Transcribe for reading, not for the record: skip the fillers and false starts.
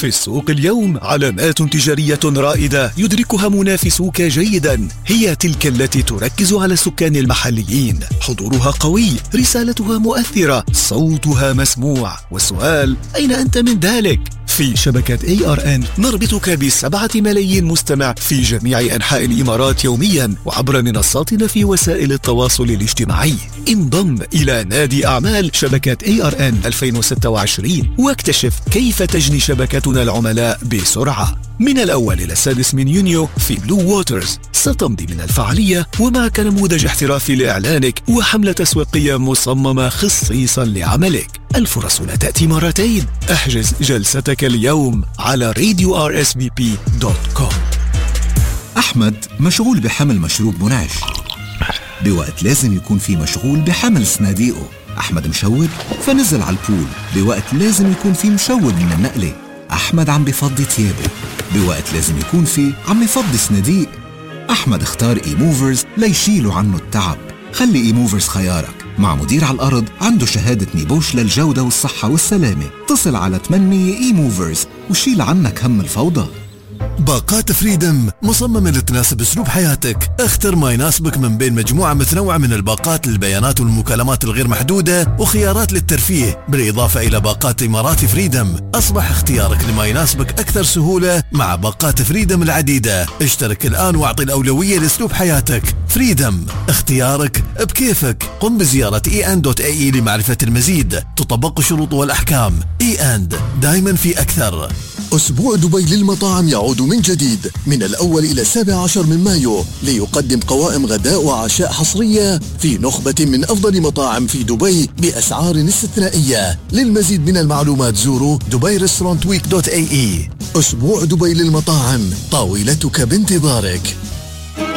في السوق اليوم علامات تجارية رائدة يدركها منافسوك جيدا، هي تلك التي تركز على السكان المحليين، حضورها قوي، رسالتها مؤثرة، صوتها مسموع. والسؤال: أين أنت من ذلك؟ في شبكة ARN نربطك ب7 ملايين مستمع في جميع أنحاء الإمارات يوميا وعبر منصاتنا في وسائل التواصل الاجتماعي. انضم إلى نادي أعمال شبكة ARN 2026 واكتشف كيف تجني شبكتنا العملاء بسرعة. من الأول إلى 6 من يونيو في بلو ووترز ستمضي من الفعالية ومعك نموذج احترافي لإعلانك وحملة تسويقية مصممة خصيصا لعملك. الفرص لا تأتي مرتين. احجز جلستك اليوم على radiorsbp.com. أحمد مشغول بحمل مشروب منعش بوقت لازم يكون في مشغول بحمل صناديقه. أحمد مشوب فنزل على البول بوقت لازم يكون في مشوب من النقلة. أحمد عم بفضي تيابه بوقت لازم يكون في عم يفضي صناديق. أحمد اختار إيموفرز ليشيلوا عنه التعب. خلي إيموفرز خيارك، مع مدير على الأرض عنده شهادة نيبوش للجودة والصحة والسلامة. اتصل على 800 إيموفرز وشيل عنك هم الفوضى. باقات فريدم مصممة لتناسب أسلوب حياتك. اختر ما يناسبك من بين مجموعة متنوعة من الباقات للبيانات والمكالمات الغير محدودة وخيارات للترفيه، بالإضافة إلى باقات إمارات فريدم. أصبح اختيارك لما يناسبك أكثر سهولة مع باقات فريدم العديدة. اشترك الآن واعطي الأولوية لأسلوب حياتك. فريدم، اختيارك بكيفك. قم بزيارة en.ae لمعرفة المزيد. تطبق الشروط والأحكام. en دائما في أكثر. أسبوع دبي للمطاعم يعود من جديد من الأول إلى 17 من مايو ليقدم قوائم غداء وعشاء حصرية في نخبة من أفضل مطاعم في دبي بأسعار استثنائية. للمزيد من المعلومات زوروا dubairestaurantweek.ae. أسبوع دبي للمطاعم، طاولتك بانتظارك.